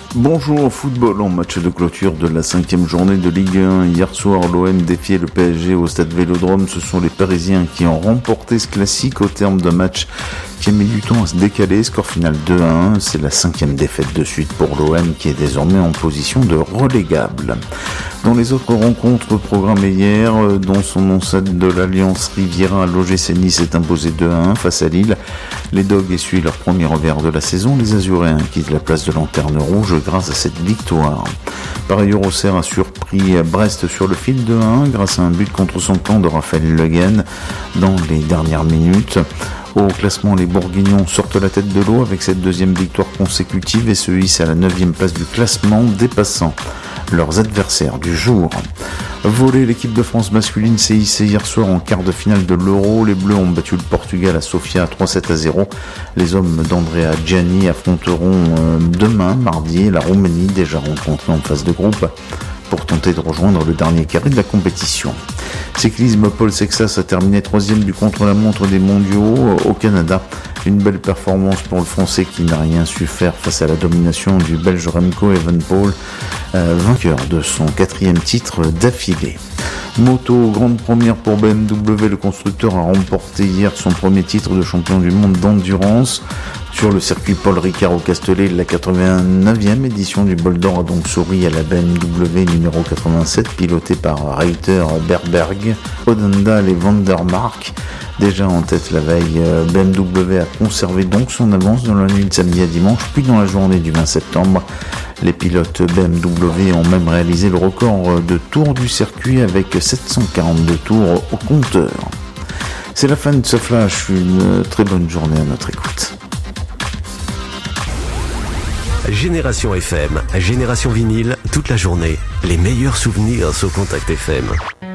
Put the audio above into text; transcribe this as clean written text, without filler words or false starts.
Bonjour football en match de clôture de la 5e journée de Ligue 1. Hier soir, l'OM défiait le PSG au stade Vélodrome. Ce sont les Parisiens qui ont remporté ce classique au terme d'un match qui a mis du temps à se décaler. Score final 2-1. C'est la 5e défaite de suite pour l'OM qui est désormais en position de relégable. Dans les autres rencontres programmées hier, dont son ancêtre de l'Alliance Riviera, l'OGC Nice est imposé 2-1 face à Lille. Les Dogs essuient leur premier revers de la saison. Les Azuréens quittent la place de Lanterne Rouge grâce à cette victoire. Par ailleurs, Auxerre a surpris Brest sur le fil de 1 grâce à un but contre son camp de Raphaël Le Guen dans les dernières minutes. Au classement, les Bourguignons sortent la tête de l'eau avec cette deuxième victoire consécutive et se hissent à la 9e place du classement, dépassant leurs adversaires du jour. Volley, l'équipe de France masculine s'est hissée hier soir en quart de finale de l'Euro. Les Bleus ont battu le Portugal à Sofia 3-7-0. Les hommes d'Andrea Gianni affronteront demain, mardi, la Roumanie, déjà rencontrée en phase de groupe, pour tenter de rejoindre le dernier carré de la compétition. Cyclisme, Paul Sexas a terminé 3e du contre-la-montre des mondiaux au Canada. Une belle performance pour le Français qui n'a rien su faire face à la domination du Belge Remco Evenepoel, vainqueur de son 4e titre d'affilée. Moto, grande première pour BMW, le constructeur a remporté hier son premier titre de champion du monde d'endurance. Sur le circuit Paul Ricard au Castellet, la 89e édition du Bol d'Or a donc souri à la BMW numéro 87, pilotée par Reiter Berberg, Odendal et Vandermark. Déjà en tête la veille, BMW a conservé donc son avance dans la nuit de samedi à dimanche, puis dans la journée du 20 septembre. Les pilotes BMW ont même réalisé le record de tours du circuit avec 742 tours au compteur. C'est la fin de ce flash, une très bonne journée à notre écoute. Génération FM, Génération Vinyle, toute la journée. Les meilleurs souvenirs sur Contact FM.